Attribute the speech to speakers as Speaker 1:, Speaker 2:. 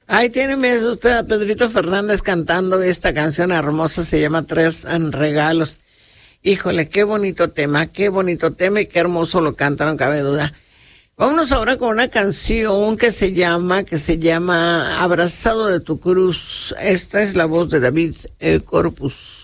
Speaker 1: Ahí tiene usted a Pedrito Fernández cantando esta canción hermosa, se llama Tres Regalos. Híjole, qué bonito tema y qué hermoso lo canta, no cabe duda. Vámonos ahora con una canción que se llama Abrazado de tu cruz. Esta es la voz de David Corpus.